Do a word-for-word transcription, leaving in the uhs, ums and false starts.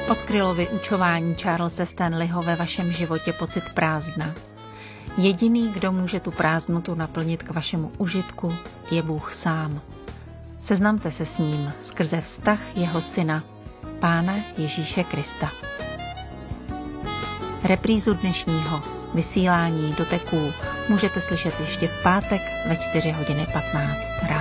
Odkrylo vyučování Charlese Stanleyho ve vašem životě pocit prázdna. Jediný, kdo může tu prázdnotu naplnit k vašemu užitku, je Bůh sám. Seznamte se s ním skrze vztah jeho syna, Pána Ježíše Krista. Reprízu dnešního vysílání doteků můžete slyšet ještě v pátek ve čtyři hodiny patnáct ráno.